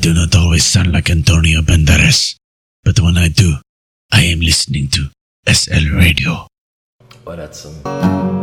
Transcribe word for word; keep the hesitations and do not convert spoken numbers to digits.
do not always sound like Antonio Banderas, but when I do, I am listening to S L Radio. Or that's some